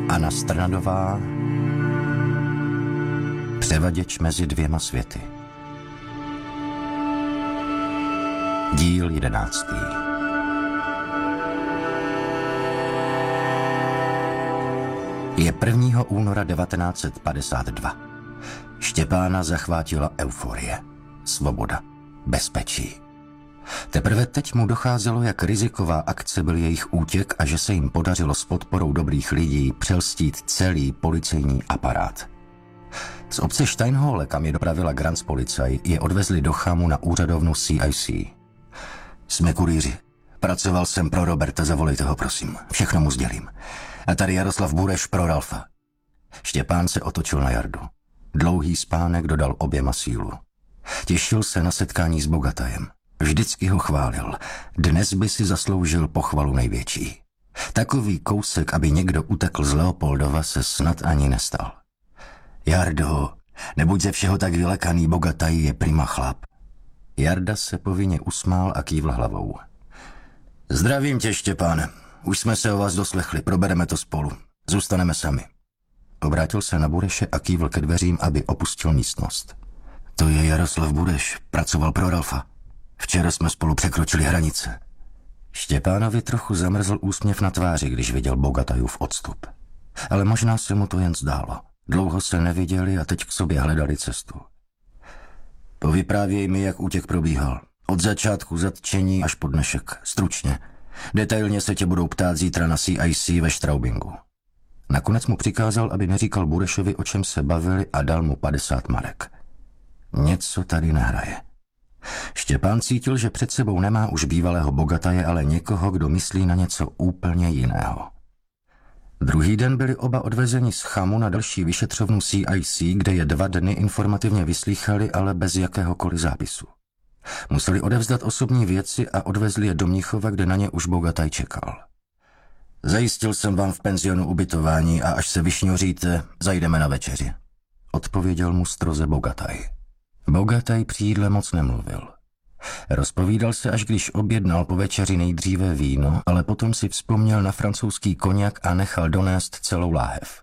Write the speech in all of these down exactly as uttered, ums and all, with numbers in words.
Anna Strnadová, Převaděč mezi dvěma světy. Díl jedenáctý. Je prvního února devatenáct set padesát dva. Štěpána zachvátila euforie, svoboda, bezpečí. Teprve teď mu docházelo, jak riziková akce byl jejich útěk a že se jim podařilo s podporou dobrých lidí přelstít celý policejní aparát. Z obce Steinhole, kam je dopravila Grenzpolizei, je odvezli do Chamu na úřadovnu C I C. Jsme kurýři. Pracoval jsem pro Roberta, zavolejte ho, prosím. Všechno mu sdělím. A tady Jaroslav Bureš pro Ralfa. Štěpán se otočil na Jardu. Dlouhý spánek dodal oběma sílu. Těšil se na setkání s Bogatajem. Vždycky ho chválil. Dnes by si zasloužil pochvalu největší. Takový kousek, aby někdo utekl z Leopoldova, se snad ani nestal. Jardo, nebuď ze všeho tak vylekaný, Bogataj je prima chlap. Jarda se povinně usmál a kývl hlavou. Zdravím tě, Štěpáne. Už jsme se o vás doslechli, probereme to spolu. Zůstaneme sami. Obrátil se na Bureše a kývl ke dveřím, aby opustil místnost. To je Jaroslav Bureš, pracoval pro Ralfa. Včera jsme spolu překročili hranice. Štěpánovi trochu zamrzl úsměv na tváři, když viděl Bogatajův odstup. Ale možná se mu to jen zdálo. Dlouho se neviděli a teď k sobě hledali cestu. Povyprávěj mi, jak útěk probíhal. Od začátku zatčení až po dnešek. Stručně. Detailně se tě budou ptát zítra na C I C ve Straubingu. Nakonec mu přikázal, aby neříkal Burešovi, o čem se bavili, a dal mu padesát marek. Něco tady nehraje. Štěpán cítil, že před sebou nemá už bývalého Bogataje, ale někoho, kdo myslí na něco úplně jiného. Druhý den byli oba odvezeni z Chamu na další vyšetřovnu C I C, kde je dva dny informativně vyslýchali, ale bez jakéhokoliv zápisu. Museli odevzdat osobní věci a odvezli je do Mnichova, kde na ně už Bogataj čekal. Zajistil jsem vám v penzionu ubytování a až se vyšňoříte, zajdeme na večeři. Odpověděl mu stroze Bogataj. Bogataj při jídle moc nemluvil. Rozpovídal se, až když objednal po večeři nejdříve víno, ale potom si vzpomněl na francouzský koněk a nechal donést celou láhev.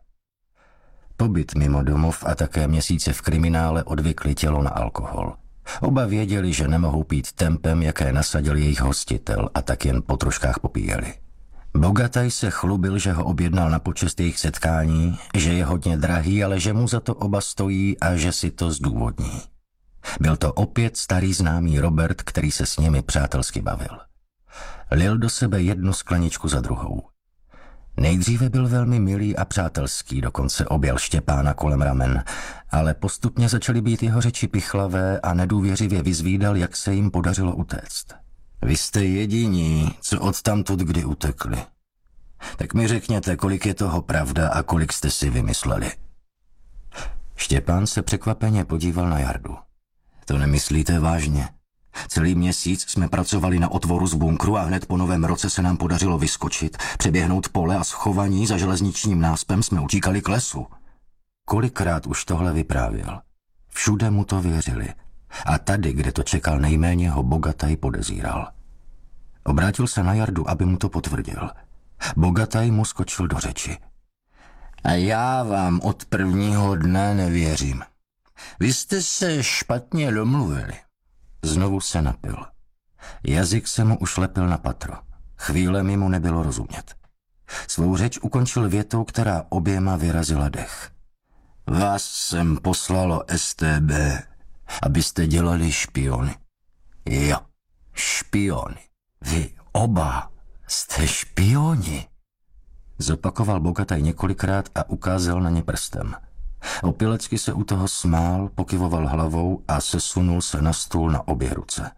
Pobyt mimo domov a také měsíce v kriminále odvykli tělo na alkohol. Oba věděli, že nemohou pít tempem, jaké nasadil jejich hostitel, a tak jen po troškách popíjeli. Bogataj se chlubil, že ho objednal na počest jejich setkání, že je hodně drahý, ale že mu za to oba stojí a že si to zdůvodní. Byl to opět starý známý Robert, který se s nimi přátelsky bavil. Lil do sebe jednu skleničku za druhou. Nejdříve byl velmi milý a přátelský, dokonce objel Štěpána kolem ramen, ale postupně začaly být jeho řeči pichlavé a nedůvěřivě vyzvídal, jak se jim podařilo utéct. Vy jste jediní, co odtamtud kdy utekli. Tak mi řekněte, kolik je toho pravda a kolik jste si vymysleli. Štěpán se překvapeně podíval na Jardu. To nemyslíte vážně? Celý měsíc jsme pracovali na otvoru z bunkru a hned po novém roce se nám podařilo vyskočit, přeběhnout pole a schovaní za železničním náspem jsme utíkali k lesu. Kolikrát už tohle vyprávěl. Všude mu to věřili. A tady, kde to čekal nejméně, ho Bogataj podezíral. Obrátil se na Jardu, aby mu to potvrdil. Bogataj mu skočil do řeči. A já vám od prvního dne nevěřím. Vy jste se špatně domluvili. Znovu se napil. Jazyk se mu už lepil na patro. Chvíle mi mu nebylo rozumět. Svou řeč ukončil větou, která oběma vyrazila dech. Vás jsem poslalo S T B, abyste dělali špiony. Jo, špiony. Vy oba jste špioni. Zopakoval Bogataj několikrát a ukázal na ně prstem. Opilecky se u toho smál, pokyvoval hlavou a sesunul se na stůl na obě ruce.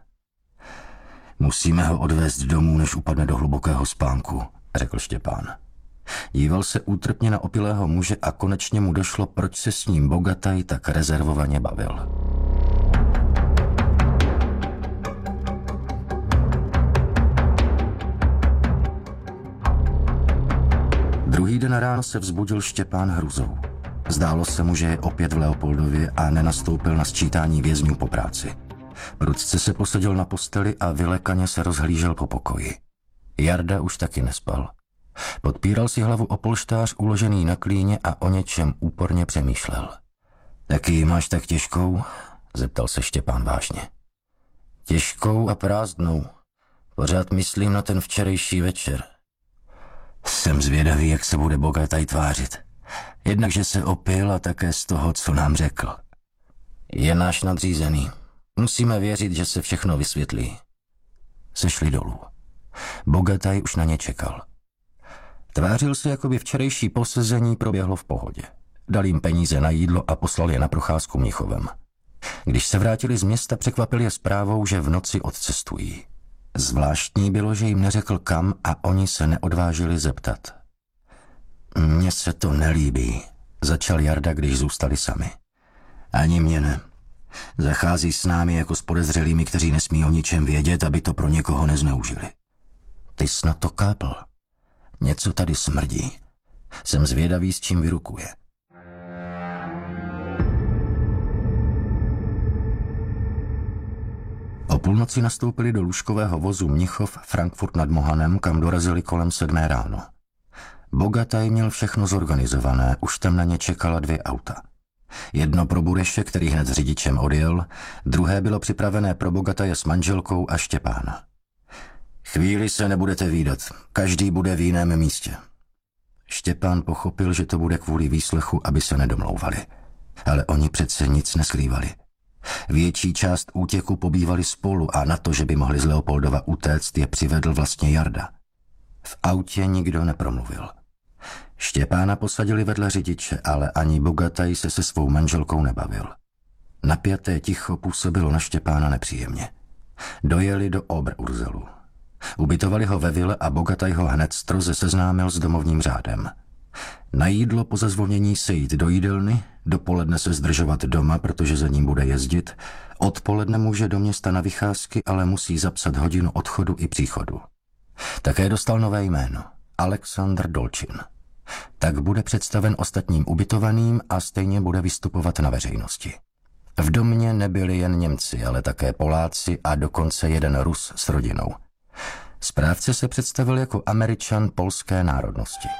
Musíme ho odvést domů, než upadne do hlubokého spánku, řekl Štěpán. Díval se útrpně na opilého muže a konečně mu došlo, proč se s ním Bogataj tak rezervovaně bavil. Druhý den ráno se vzbudil Štěpán hrůzou. Zdálo se mu, že je opět v Leopoldově a nenastoupil na sčítání vězňů po práci. Prudce se posadil na posteli a vylekaně se rozhlížel po pokoji. Jarda už taky nespal. Podpíral si hlavu o polštář uložený na klíně a o něčem úporně přemýšlel. Taky ji máš tak těžkou? Zeptal se Štěpán vážně. Těžkou a prázdnou. Pořád myslím na ten včerejší večer. Jsem zvědavý, jak se bude Bogataj tvářit. Jednak, že se opil a také z toho, co nám řekl. Je náš nadřízený. Musíme věřit, že se všechno vysvětlí. Sešli dolů. Bogataj už na ně čekal. Tvářil se, jako by včerejší posezení proběhlo v pohodě. Dal jim peníze na jídlo a poslal je na procházku Mnichovem. Když se vrátili z města, překvapil je zprávou, že v noci odcestují. Zvláštní bylo, že jim neřekl kam a oni se neodvážili zeptat. Mně se to nelíbí, začal Jarda, když zůstali sami. Ani mě ne. Zachází s námi jako s podezřelými, kteří nesmí o ničem vědět, aby to pro někoho nezneužili. Ty jsi na to kápl. Něco tady smrdí. Jsem zvědavý, s čím vyrukuje. O půlnoci nastoupili do lůžkového vozu Mnichov Frankfurt nad Mohanem, kam dorazili kolem sedmé ráno. Bogataj měl všechno zorganizované, už tam na ně čekala dvě auta. Jedno pro Bureše, který hned s řidičem odjel, druhé bylo připravené pro Bogataje s manželkou a Štěpána. Chvíli se nebudete vídat, každý bude v jiném místě. Štěpán pochopil, že to bude kvůli výslechu, aby se nedomlouvali. Ale oni přece nic neskrývali. Větší část útěku pobývali spolu a na to, že by mohli z Leopoldova utéct, je přivedl vlastně Jarda. V autě nikdo nepromluvil. Štěpána posadili vedle řidiče, ale ani Bogataj se se svou manželkou nebavil. Napjaté ticho působilo na Štěpána nepříjemně. Dojeli do Oberurzelu. Ubytovali ho ve vile a Bogataj ho hned stroze seznámil s domovním řádem. Na jídlo po zazvonění se jít do jídelny, dopoledne se zdržovat doma, protože za ním bude jezdit, odpoledne může do města na vycházky, ale musí zapsat hodinu odchodu i příchodu. Také dostal nové jméno, Alexandr Dolčin. Tak bude představen ostatním ubytovaným a stejně bude vystupovat na veřejnosti. V domě nebyli jen Němci, ale také Poláci a dokonce jeden Rus s rodinou. Správce se představil jako Američan polské národnosti.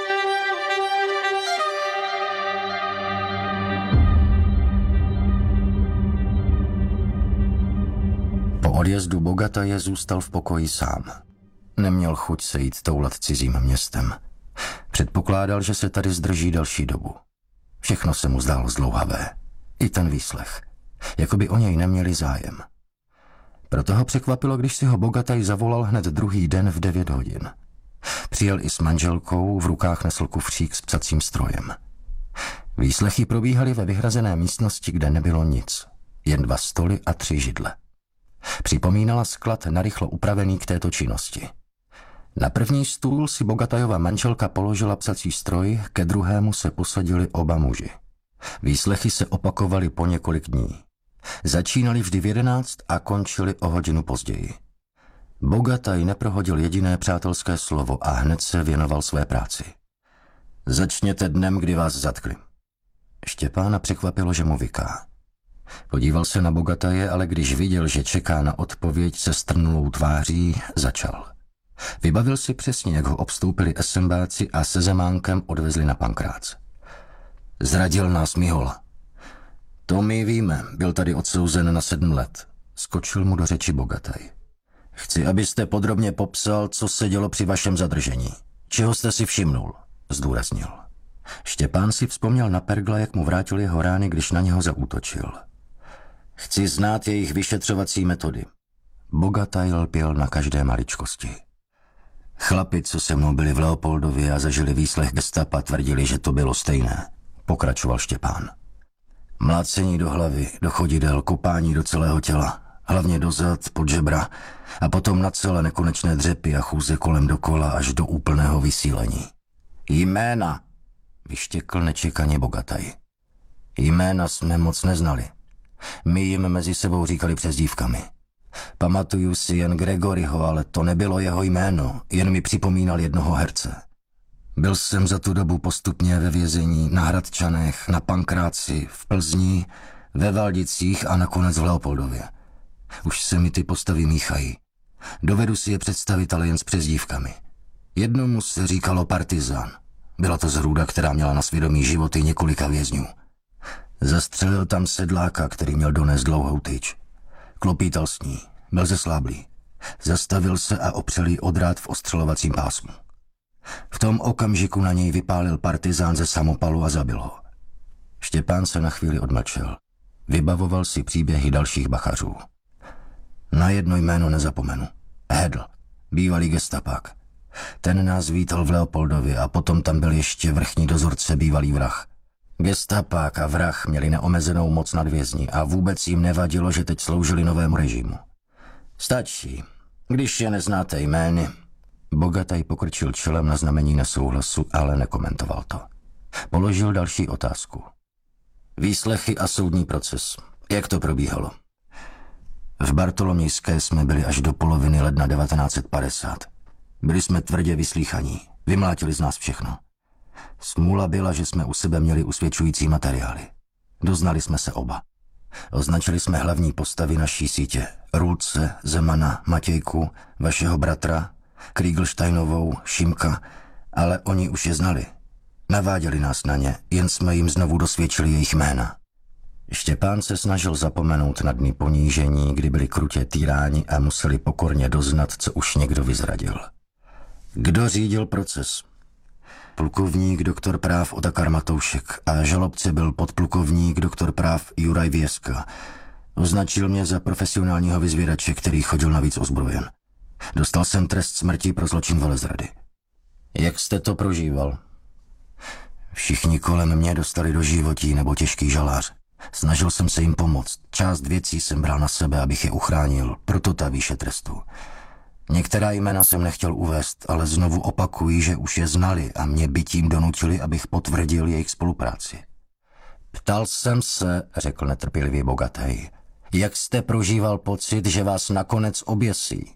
Po odjezdu Bogataje zůstal v pokoji sám. Neměl chuť se jít toulat cizím městem. Předpokládal, že se tady zdrží další dobu. Všechno se mu zdálo zdlouhavé. I ten výslech. Jakoby o něj neměli zájem. Proto ho překvapilo, když si ho Bogataj zavolal hned druhý den v devět hodin. Přijel i s manželkou, v rukách nesl kufřík s psacím strojem. Výslechy probíhaly ve vyhrazené místnosti, kde nebylo nic. Jen dva stoly a tři židle. Připomínala sklad narychlo upravený k této činnosti. Na první stůl si Bogatajova manželka položila psací stroj, ke druhému se posadili oba muži. Výslechy se opakovaly po několik dní. Začínali vždy v jedenáct a končili o hodinu později. Bogataj neprohodil jediné přátelské slovo a hned se věnoval své práci. Začněte dnem, kdy vás zatkli. Štěpána překvapilo, že mu vyká. Podíval se na Bogataje, ale když viděl, že čeká na odpověď se strnulou tváří, začal. Vybavil si přesně, jak ho obstoupili esembáci a se Zemánkem odvezli na Pankrác. Zradil nás Mihola. To my víme, byl tady odsouzen na sedm let. Skočil mu do řeči Bogataj. Chci, abyste podrobně popsal, co se dělo při vašem zadržení. Čeho jste si všimnul, zdůraznil. Štěpán si vzpomněl na Pergla, jak mu vrátil jeho rány, když na něho zaútočil. Chci znát jejich vyšetřovací metody. Bogataj lpěl na každé maličkosti. Chlapi, co se mnou byli v Leopoldově a zažili výslech gestapa, tvrdili, že to bylo stejné. Pokračoval Štěpán. Mlácení do hlavy, do chodidel, kopání do celého těla, hlavně do zad, pod žebra a potom na celé nekonečné dřepy a chůze kolem dokola až do úplného vysílení. Jména, vyštěkl nečekaně Bogataj. Jména jsme moc neznali. My jim mezi sebou říkali přezdívkami. Pamatuju si jen Gregoryho, ale to nebylo jeho jméno, jen mi připomínal jednoho herce. Byl jsem za tu dobu postupně ve vězení na Hradčanech, na Pankráci, v Plzni, ve Valdicích a nakonec v Leopoldově. Už se mi ty postavy míchají. Dovedu si je představit, ale jen s přezdívkami. Jednomu se říkalo partizán. Byla to zrůda, která měla na svědomí životy několika vězňů. Zastřelil tam sedláka, který měl donést dlouhou tyč. Klopítal s ní, byl zesláblý. Zastavil se a opřel jí odrát v ostřelovacím pásmu. V tom okamžiku na něj vypálil partizán ze samopalu a zabil ho. Štěpán se na chvíli odmlčel. Vybavoval si příběhy dalších bachařů. Na jedno jméno nezapomenu. Hedl, bývalý gestapák. Ten nás vítal v Leopoldově a potom tam byl ještě vrchní dozorce, bývalý vrah. Gestapák a vrah měli neomezenou moc nad vězni a vůbec jim nevadilo, že teď sloužili novému režimu. Stačí, když je neznáte jmény. Bogataj pokrčil čelem na znamení nesouhlasu, ale nekomentoval to. Položil další otázku. Výslechy a soudní proces. Jak to probíhalo? V Bartolomějské jsme byli až do poloviny ledna devatenáct set padesát. Byli jsme tvrdě vyslýchaní. Vymlátili z nás všechno. Smůla byla, že jsme u sebe měli usvědčující materiály. Doznali jsme se oba. Označili jsme hlavní postavy naší sítě. Rulce, Zemana, Matějku, vašeho bratra, Kriegelsteinovou, Šimka, ale oni už je znali. Naváděli nás na ně, jen jsme jim znovu dosvědčili jejich jména. Štěpán se snažil zapomenout na dny ponížení, kdy byli krutě týráni a museli pokorně doznat, co už někdo vyzradil. Kdo řídil proces? Plukovník doktor práv Otakar Matoušek a žalobce byl podplukovník doktor práv Juraj Věska. Označil mě za profesionálního vyzvědače, který chodil navíc ozbrojen. Dostal jsem trest smrti pro zločin velezrady. Jak jste to prožíval? Všichni kolem mě dostali do životí nebo těžký žalář. Snažil jsem se jim pomoct. Část věcí jsem bral na sebe, abych je uchránil, proto ta výše trestu. Některá jména jsem nechtěl uvést, ale znovu opakuji, že už je znali a mě bytím donutili, abych potvrdil jejich spolupráci. Ptal jsem se, řekl netrpělivě Bogataj, jak jste prožíval pocit, že vás nakonec oběsí?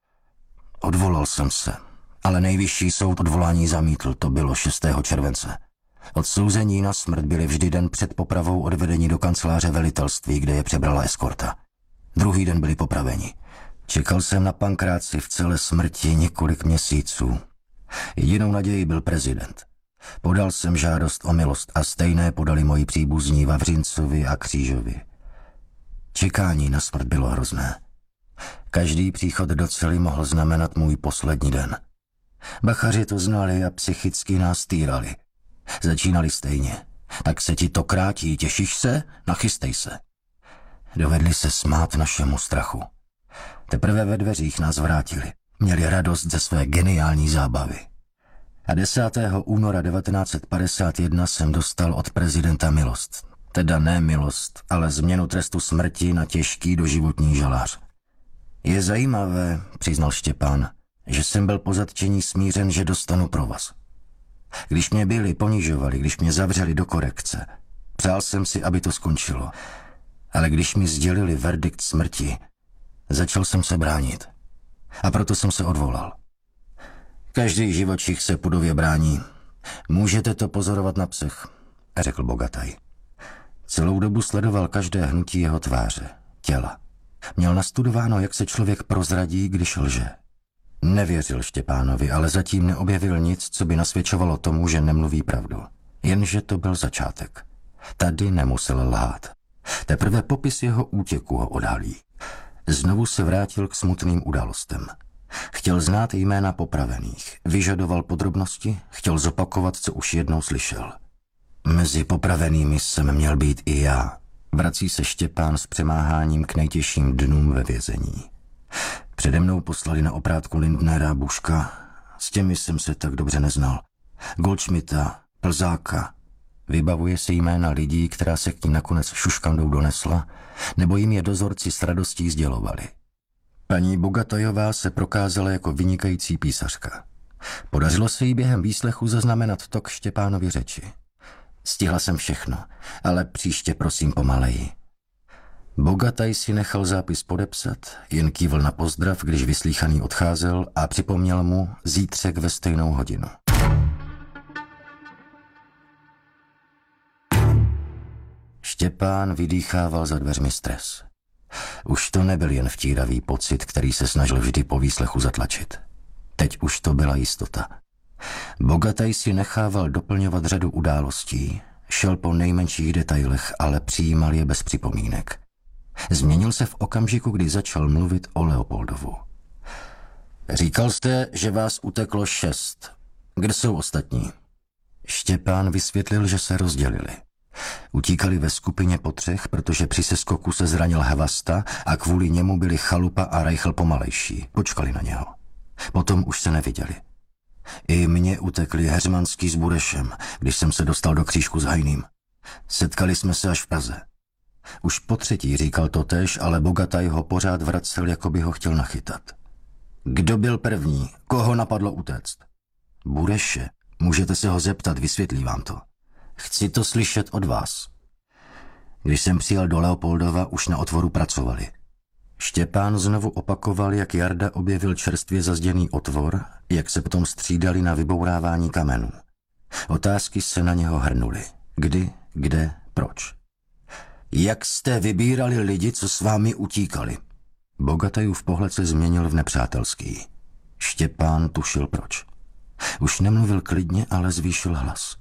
Odvolal jsem se, ale nejvyšší soud odvolání zamítl, to bylo šestého července. Odsouzení na smrt byli vždy den před popravou odvedeni do kanceláře velitelství, kde je přebrala eskorta. Druhý den byli popraveni. Čekal jsem na pankráci v celé smrti několik měsíců. Jedinou naději byl prezident. Podal jsem žádost o milost a stejné podali moji příbuzní Vavřincovi a Křížovi. Čekání na smrt bylo hrozné. Každý příchod do cely mohl znamenat můj poslední den. Bachaři to znali a psychicky nás týrali. Začínali stejně. Tak se ti to krátí, těšíš se? Nachystej se. Dovedli se smát našemu strachu. Teprve ve dveřích nás vrátili. Měli radost ze své geniální zábavy. A desátého února devatenáct set padesát jedna jsem dostal od prezidenta milost. Teda ne milost, ale změnu trestu smrti na těžký doživotní žalář. Je zajímavé, přiznal Štěpán, že jsem byl po zatčení smířen, že dostanu provaz. Když mě byli, ponižovali, když mě zavřeli do korekce, přál jsem si, aby to skončilo. Ale když mi sdělili verdikt smrti, začal jsem se bránit. A proto jsem se odvolal. Každý živočich se pudově brání. Můžete to pozorovat na psech, řekl Bogataj. Celou dobu sledoval každé hnutí jeho tváře, těla. Měl nastudováno, jak se člověk prozradí, když lže. Nevěřil Štěpánovi, ale zatím neobjevil nic, co by nasvědčovalo tomu, že nemluví pravdu. Jenže to byl začátek. Tady nemusel lhát. Teprve popis jeho útěku ho odhalí. Znovu se vrátil k smutným událostem. Chtěl znát jména popravených, vyžadoval podrobnosti, chtěl zopakovat, co už jednou slyšel. Mezi popravenými jsem měl být i já. Vrací se Štěpán s přemáháním k nejtěžším dnům ve vězení. Přede mnou poslali na oprátku Lindnera, Buška, s těmi jsem se tak dobře neznal. Goldschmidta, Plzáka. Vybavuje se jména lidí, která se k ním nakonec šuškandou donesla, nebo jim je dozorci s radostí sdělovali. Paní Bogatajová se prokázala jako vynikající písařka. Podařilo se jí během výslechu zaznamenat tok Štěpánovy řeči. Stihla jsem všechno, ale příště prosím pomaleji. Bogataj si nechal zápis podepsat, jen kývl na pozdrav, když vyslýchaný odcházel a připomněl mu zítřek ve stejnou hodinu. Štěpán vydýchával za dveřmi stres. Už to nebyl jen vtíravý pocit, který se snažil vždy po výslechu zatlačit. Teď už to byla jistota. Bogataj si nechával doplňovat řadu událostí, šel po nejmenších detailech, ale přijímal je bez připomínek. Změnil se v okamžiku, kdy začal mluvit o Leopoldovu. Říkal jste, že vás uteklo šest. Kde jsou ostatní? Štěpán vysvětlil, že se rozdělili. Utíkali ve skupině po třech, protože při seskoku se zranil Hvasta a kvůli němu byli Chalupa a Reichl pomalejší. Počkali na něho. Potom už se neviděli. I mě utekli Heřmanský s Burešem, když jsem se dostal do křížku s Hajným. Setkali jsme se až v Praze. Už po třetí říkal totéž, ale Bogataj ho pořád vracel, jako by ho chtěl nachytat. Kdo byl první? Koho napadlo utéct? Bureše. Můžete se ho zeptat, vysvětlí vám to. Chci to slyšet od vás. Když jsem přijel do Leopoldova, už na otvoru pracovali. Štěpán znovu opakoval, jak Jarda objevil čerstvě zazděný otvor, jak se potom střídali na vybourávání kamenů. Otázky se na něho hrnuly. Kdy, kde, proč? Jak jste vybírali lidi, co s vámi utíkali? Bogatajův pohled se změnil v nepřátelský. Štěpán tušil proč. Už nemluvil klidně, ale zvýšil hlas.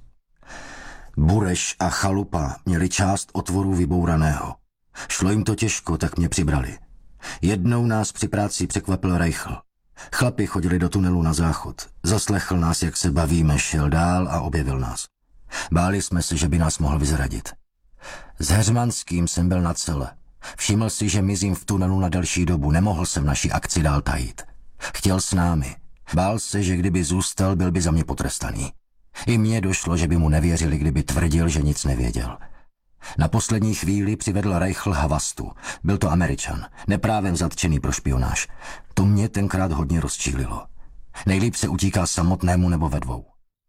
Bureš a Chalupa měli část otvoru vybouraného. Šlo jim to těžko, tak mě přibrali. Jednou nás při práci překvapil Reichl. Chlapi chodili do tunelu na záchod. Zaslechl nás, jak se bavíme, šel dál a objevil nás. Báli jsme se, že by nás mohl vyzradit. S Heřmanským jsem byl na cele. Všiml si, že mizím v tunelu na delší dobu. Nemohl jsem naší akci dál tajit. Chtěl s námi. Bál se, že kdyby zůstal, byl by za mě potrestaný. I mně došlo, že by mu nevěřili, kdyby tvrdil, že nic nevěděl. Na poslední chvíli přivedl Reichl Hvastu. Byl to Američan, neprávem zatčený pro špionáž. To mě tenkrát hodně rozčílilo. Nejlíp se utíká samotnému nebo ve dvou.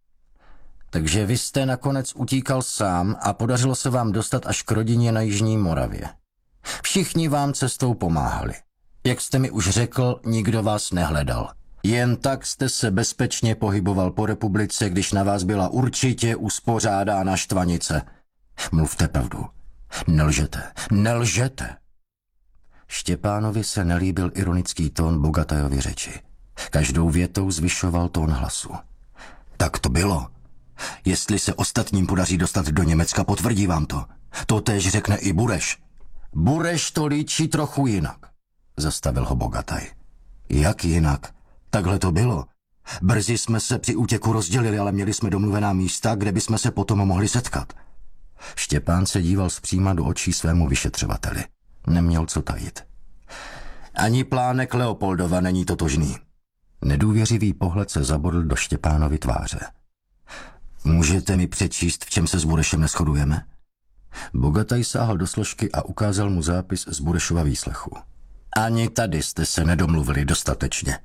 Takže vy jste nakonec utíkal sám a podařilo se vám dostat až k rodině na Jižní Moravě. Všichni vám cestou pomáhali. Jak jste mi už řekl, nikdo vás nehledal. Jen tak jste se bezpečně pohyboval po republice, když na vás byla určitě uspořádána štvanice. Mluvte pravdu. Nelžete, nelžete. Štěpánovi se nelíbil ironický tón Bogatajovy řeči. Každou větou zvyšoval tón hlasu. Tak to bylo. Jestli se ostatním podaří dostat do Německa, potvrdí vám to. To též řekne i Bureš. Bureš to líčí trochu jinak, zastavil ho Bogataj. Jak jinak? Takhle to bylo. Brzy jsme se při útěku rozdělili, ale měli jsme domluvená místa, kde bychom se potom mohli setkat. Štěpán se díval zpříma do očí svému vyšetřovateli. Neměl co tajit. Ani plánek Leopoldova není totožný. Nedůvěřivý pohled se zabodl do Štěpánovy tváře. Můžete mi přečíst, v čem se s Burešem neshodujeme? Bogataj sáhl do složky a ukázal mu zápis z Burešova výslechu. Ani tady jste se nedomluvili dostatečně.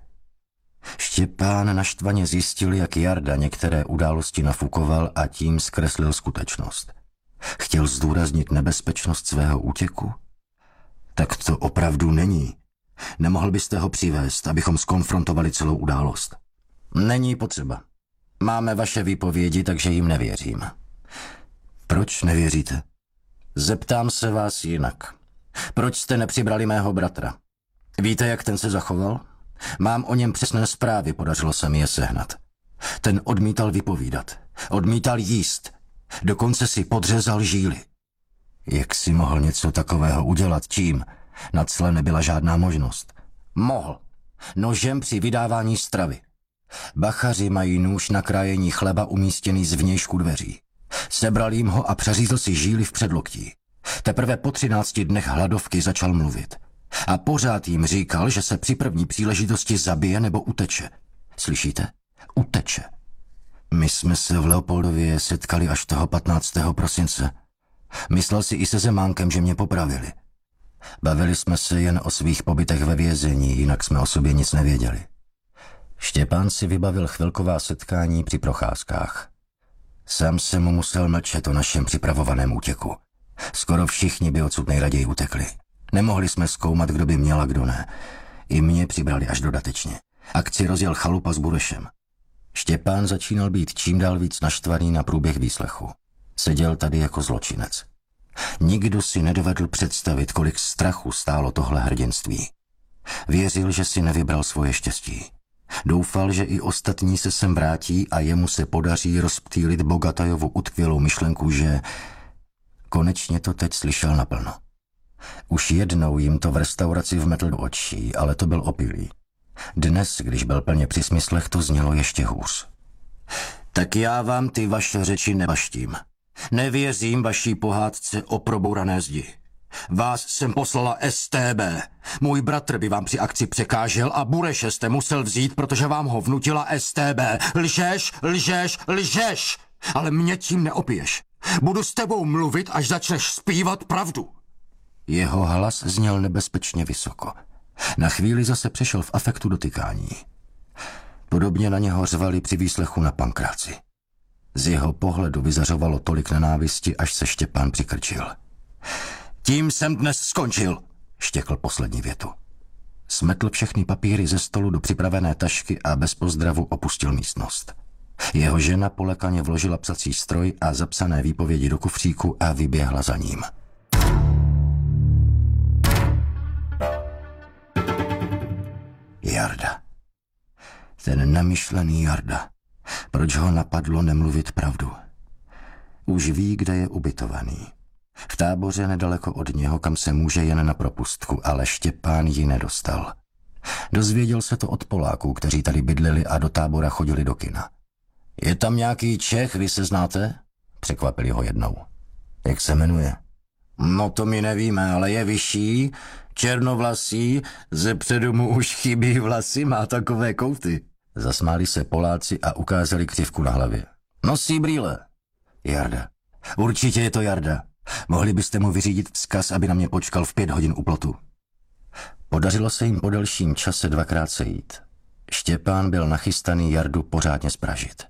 Štěpán naštvaně zjistil, jak Jarda některé události nafukoval a tím zkreslil skutečnost. Chtěl zdůraznit nebezpečnost svého útěku? Tak to opravdu není. Nemohl byste ho přivést, abychom skonfrontovali celou událost? Není potřeba. Máme vaše výpovědi, takže jim nevěřím. Proč nevěříte? Zeptám se vás jinak. Proč jste nepřibrali mého bratra? Víte, jak ten se zachoval? Mám o něm přesné zprávy, podařilo se mi je sehnat. Ten odmítal vypovídat. Odmítal jíst. Dokonce si podřezal žíly. Jak si mohl něco takového udělat? Čím? Na cle nebyla žádná možnost. Mohl. Nožem při vydávání stravy. Bachaři mají nůž na krájení chleba umístěný zvnějšku dveří. Sebral jim ho a přeřízl si žíly v předloktí. Teprve po třinácti dnech hladovky začal mluvit. A pořád jim říkal, že se při první příležitosti zabije nebo uteče. Slyšíte? Uteče. My jsme se v Leopoldově setkali až toho patnáctého prosince. Myslel si i se Zemánkem, že mě popravili. Bavili jsme se jen o svých pobytech ve vězení, jinak jsme o sobě nic nevěděli. Štěpán si vybavil chvilková setkání při procházkách. Sám jsem mu musel mlčet o našem připravovaném útěku. Skoro všichni by odsud nejraději utekli. Nemohli jsme zkoumat, kdo by měl a kdo ne. I mě přibrali až dodatečně. Akci rozjel Chalupa s Burešem. Štěpán začínal být čím dál víc naštvaný na průběh výslechu. Seděl tady jako zločinec. Nikdo si nedovedl představit, kolik strachu stálo tohle hrdinství. Věřil, že si nevybral svoje štěstí. Doufal, že i ostatní se sem vrátí a jemu se podaří rozptýlit Bogatajovu utkvělou myšlenku, že konečně to teď slyšel naplno. Už jednou jim to v restauraci vmetl do očí, ale to byl opilý. Dnes, když byl plně při smyslech, to znělo ještě hůř. Tak já vám ty vaše řeči nebaštím. Nevěřím vaší pohádce o probourané zdi. Vás jsem poslala S T B. Můj bratr by vám při akci překážel a Bureše jste musel vzít, protože vám ho vnutila S T B. Lžeš, lžeš, lžeš! Ale mě tím neopiješ. Budu s tebou mluvit, až začneš zpívat pravdu. Jeho hlas zněl nebezpečně vysoko. Na chvíli zase přešel v afektu dotykání. Podobně na něho řvali při výslechu na Pankráci. Z jeho pohledu vyzařovalo tolik nenávisti, až se Štěpán přikrčil. Tím jsem dnes skončil, štěkl poslední větu. Smetl všechny papíry ze stolu do připravené tašky a bez pozdravu opustil místnost. Jeho žena polekaně vložila psací stroj a zapsané výpovědi do kufříku a vyběhla za ním. Jarda. Ten namyšlený Jarda. Proč ho napadlo nemluvit pravdu? Už ví, kde je ubytovaný. V táboře nedaleko od něho, kam se může jen na propustku, ale Štěpán ji nedostal. Dozvěděl se to od Poláků, kteří tady bydleli a do tábora chodili do kina. Je tam nějaký Čech, vy se znáte? Překvapili ho jednou. Jak se jmenuje? No to my nevíme, ale je vyšší, černovlasý, ze předu mu už chybí vlasy, má takové kouty. Zasmáli se Poláci a ukázali křivku na hlavě. Nosí brýle. Jarda. Určitě je to Jarda. Mohli byste mu vyřídit vzkaz, aby na mě počkal v pět hodin u plotu. Podařilo se jim po delším čase dvakrát sejít. Štěpán byl nachystaný Jardu pořádně zpražit.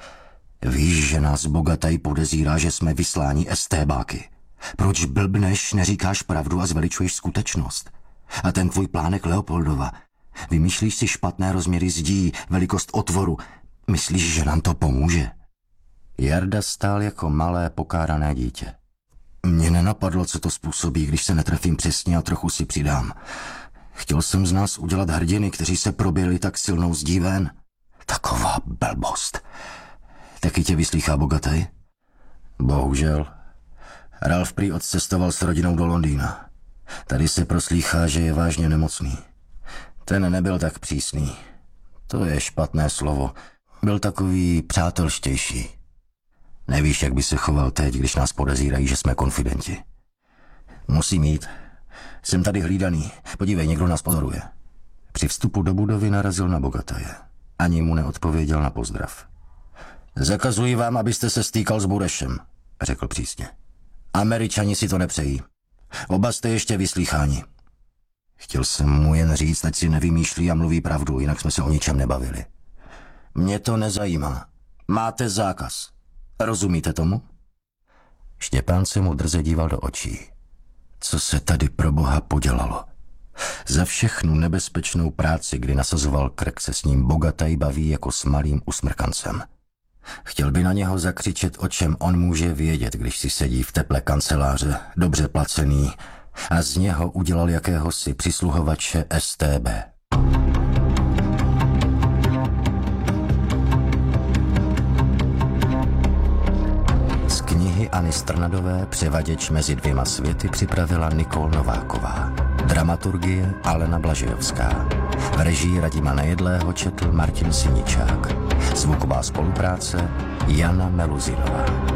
Víš, že nás Bogataj podezírá, že jsme vysláni estébáky. Proč blbneš, neříkáš pravdu a zveličuješ skutečnost? A ten tvůj plánek Leopoldova. Vymýšlíš si špatné rozměry zdí, velikost otvoru. Myslíš, že nám to pomůže? Jarda stál jako malé pokárané dítě. Mně nenapadlo, co to způsobí, když se netrefím přesně a trochu si přidám. Chtěl jsem z nás udělat hrdiny, kteří se proběli tak silnou zdí ven. Taková blbost. Taky tě vyslýchá Bogataj? Bohužel. Ralf prý odcestoval s rodinou do Londýna. Tady se proslýchá, že je vážně nemocný. Ten nebyl tak přísný. To je špatné slovo. Byl takový přátelštější. Nevíš, jak by se choval teď, když nás podezírají, že jsme konfidenti. Musím jít. Jsem tady hlídaný. Podívej, někdo nás pozoruje. Při vstupu do budovy narazil na Bogataje. Ani mu neodpověděl na pozdrav. Zakazuji vám, abyste se stýkal s Burešem, řekl přísně. Američani si to nepřejí. Oba jste ještě vyslýcháni. Chtěl jsem mu jen říct, ať si nevymýšlí a mluví pravdu, jinak jsme se o ničem nebavili. Mě to nezajímá. Máte zákaz. Rozumíte tomu? Štěpán se mu drze díval do očí. Co se tady pro boha podělalo? Za všechnu nebezpečnou práci, kdy nasazoval krk, se s ním Bogataj baví jako s malým usmrkancem. Chtěl by na něho zakřičet, o čem on může vědět, když si sedí v teple kanceláře, dobře placený, a z něho udělal jakéhosi přisluhovače S T B. Z knihy Anny Strnadové Převaděč mezi dvěma světy připravila Nikol Nováková. Dramaturgie Alena Blažejovská. V režii Radima Nejedlého četl Martin Siničák. Zvuková spolupráce Jana Meluzinová.